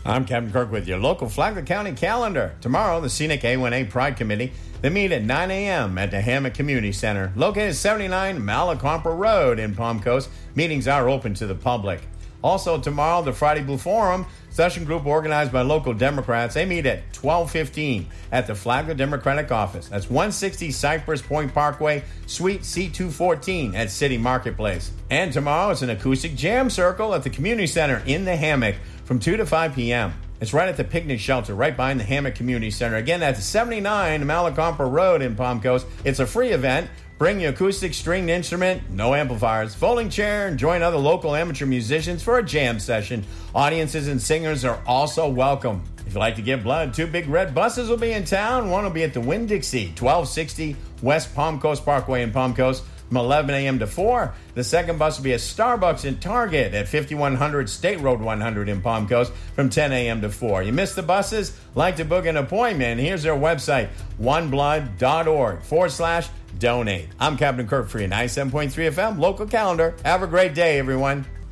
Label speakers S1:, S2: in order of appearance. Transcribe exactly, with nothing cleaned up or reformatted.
S1: I'm Captain Kirk with your local Flagler County calendar. Tomorrow, the Scenic A one A Pride Committee, they meet at nine a.m. at the Hammock Community Center, located at seventy-nine Malacompa Road in Palm Coast. Meetings are open to the public. Also tomorrow, the Friday Blue Forum, session group organized by local Democrats. They meet at twelve fifteen at the Flagler Democratic Office. That's one sixty Cypress Point Parkway, Suite C two fourteen at City Marketplace. And tomorrow, it's an acoustic jam circle at the Community Center in the Hammock from two to five p.m. It's right at the picnic shelter, right behind the Hammock Community Center. Again, that's seventy-nine Malacompa Road in Palm Coast. It's a free event. Bring your acoustic stringed instrument, no amplifiers, folding chair, and join other local amateur musicians for a jam session. Audiences and singers are also welcome. If you'd like to give blood, two big red buses will be in town. One will be at the Winn-Dixie, twelve sixty West Palm Coast Parkway in Palm Coast, from eleven a.m. to four. The second bus will be at Starbucks and Target at fifty-one hundred State Road one hundred in Palm Coast from ten a.m. to four. You missed the buses? Like to book an appointment? Here's their website, oneblood.org forward slash donate. I'm Captain Kirk for your ninety-seven point three F M local calendar. Have a great day, everyone.